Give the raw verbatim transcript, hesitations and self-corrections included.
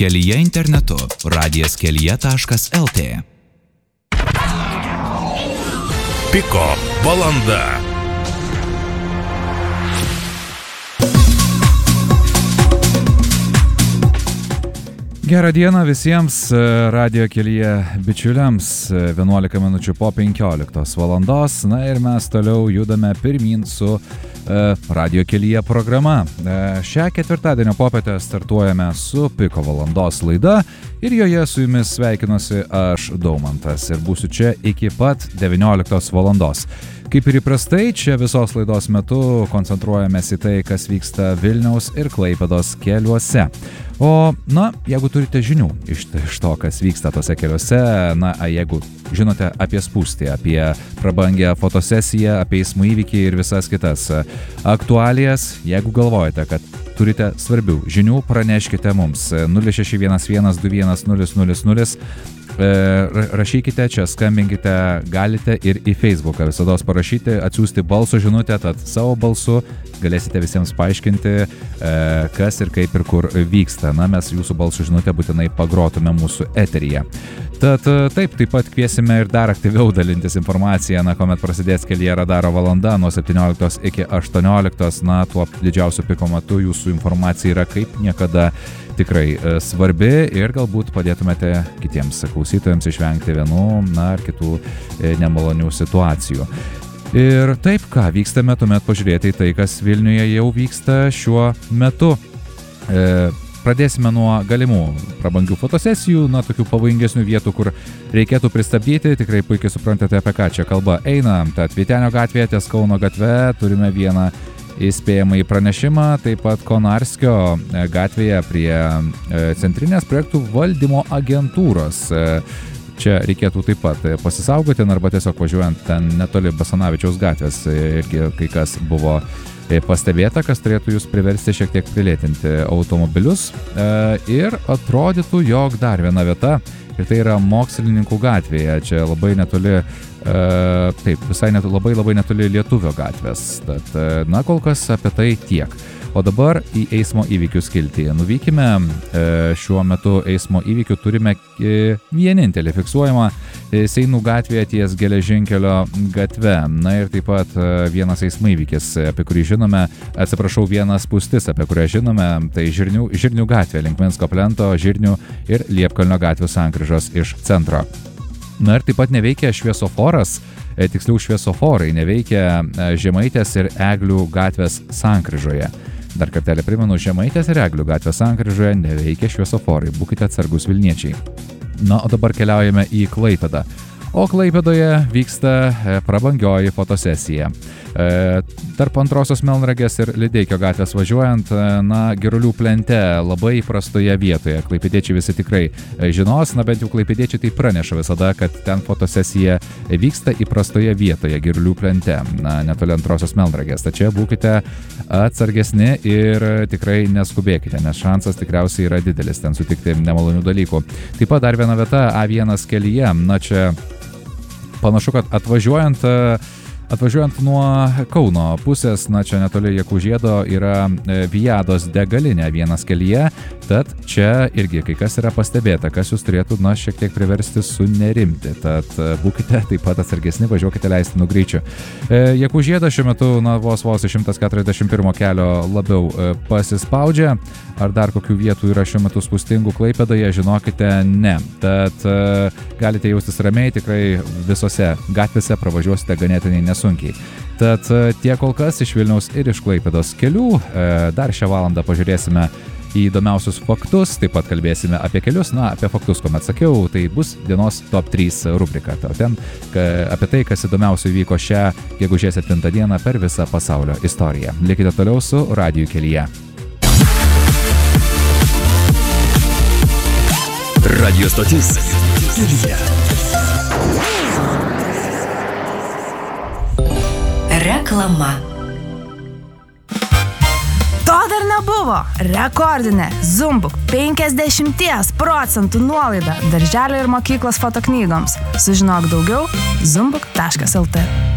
Kelyje internetu radijas kelyje taškas lt. Piko valanda. Gerą dieną visiems radijo kelyje bičiuliams, vienuolika minučių po penkioliktos valandos, na ir mes toliau judame pirmyn su e, radijo kelyje programa. E, šią ketvirtadienio popietę startuojame su Piko valandos laida ir joje su jumis sveikinuosi aš, Daumantas, ir būsiu čia iki pat devynioliktos valandos. Kaip ir įprastai, čia visos laidos metu koncentruojamės į tai, kas vyksta Vilniaus ir Klaipėdos keliuose. O, na, jeigu turite žinių iš, iš to, kas vyksta tose keliuose, na, jeigu žinote apie spūstį, apie prabangę fotosesiją, apie eismo įvykį ir visas kitas aktualijas, jeigu galvojate, kad turite svarbių žinių, praneškite mums nulis šeši vienas vienas du vienas nulis nulis nulis. Rašykite čia, skambinkite, galite ir į Facebooką visados parašyti, atsiųsti balso žinutę, tad savo balsu galėsite visiems paaiškinti, kas ir kaip ir kur vyksta. Na, mes jūsų balso žinutę būtinai pagrotume mūsų eteryje. Tad taip, taip pat kviesime ir dar aktyviau dalintis informaciją, na, kuomet prasidės Kelyje radaro valanda nuo septynioliktos iki aštuonioliktos, na, tuo didžiausiu piko metu jūsų informacija yra kaip niekada tikrai svarbi ir galbūt padėtumėte kitiems klausytojams išvengti vienų, na, ar kitų nemalonių situacijų. Ir taip, ką vykstame tuomet pažiūrėti į tai, kas Vilniuje jau vyksta šiuo metu. E, Pradėsime nuo galimų prabangių fotosesijų, na, tokių pavojingesnių vietų, kur reikėtų pristabdyti. Tikrai puikiai suprantate, apie ką čia kalba eina. Tad Vytenio gatvėje ties Kauno gatve turime vieną įspėjamąjį pranešimą, taip pat Konarskio gatvėje prie Centrinės projektų valdymo agentūros. Čia reikėtų taip pat pasisaugoti, arba tiesiog važiuojant ten netoli Basanavičiaus gatvės, irgi kai kas buvo pastebėta, kas turėtų jūs priversti šiek tiek prilėtinti automobilius. Ir atrodytų, jog dar viena vieta, ir tai yra Mokslininkų gatvėje, čia labai netoli, taip, visai netoli, labai labai netoli Lietuvio gatvės. Tad, na, kol kas apie tai tiek. O dabar į eismo įvykių skiltį. Nuvykime, šiuo metu eismo įvykių turime vienintelį fiksuojamą Seinų gatvėje ties Geležinkelio gatve. Na ir taip pat vienas eismo įvykis, apie kurį žinome, atsiprašau, vienas spūstis, apie kurią žinome, tai Žirnių, Žirnių gatvė, link Minsko plento, Žirnių ir Liepkalnio gatvių sankryžos iš centro. Na ir taip pat neveikia šviesoforas, tiksliau šviesoforai neveikia Žemaitės ir Eglių gatvės sankryžoje. Dar kartelį primenu, Žemaitės ir Eglių gatvės sankryžoje neveikia šviesoforai, būkite atsargus Vilniečiai. Na, o dabar keliaujame į Klaipėdą. O Klaipėdoje vyksta prabangioji fotosesija. Tarp Antrosios Melnragės ir Lideikio gatvės važiuojant, na, Girulių plente labai įprastoje vietoje. Klaipėdiečiai visi tikrai žinos, na, bent jau klaipėdiečiai tai praneša visada, kad ten fotosesija vyksta įprastoje vietoje, Girulių plente, na, netoli Antrosios Melnragės. Tačiau būkite atsargesni ir tikrai neskubėkite, nes šansas tikriausiai yra didelis ten sutikti nemalonių dalykų. Taip pat dar viena vieta A vienas kelyje, na, čia panašu, kad atvažiuojant, atvažiuojant nuo Kauno pusės, na, čia netoli Jakužiedo yra Vijados degalinė vienas kelyje, tad čia irgi kai kas yra pastebėta, kas jūs turėtų, na, šiek tiek priversti sunerimti, tad būkite taip pat atsargesni, važiuokite leistinų greičių. Jakužiedas šiuo metu, na, vos vos iš šimtas keturiasdešimt pirmo kelio labiau pasispaudžia. Ar dar kokių vietų yra šiuo metu spūstingų Klaipėdoje, žinokite, ne. Tad galite jaustis ramiai, tikrai visose gatvėse pravažiuosite ganėtinai nesunkiai. Tad tiek kol kas iš Vilniaus ir iš Klaipėdos kelių. Dar šią valandą pažiūrėsime į įdomiausius faktus, taip pat kalbėsime apie kelius, na, apie faktus, kuomet sakiau, tai bus dienos top trys rubrika. O ten apie tai, kas įdomiausiai vyko šią gegužės septintą dieną per visą pasaulio istoriją. Likite toliau su radiju kelyje. Radio stotis Kelyje. Reklama. To dar nebuvo. Rekordinė Zumbuk penkiasdešimt procentų nuolaida darželio ir mokyklos fotoknygoms. Sužinok daugiau zumbuk taškas lt.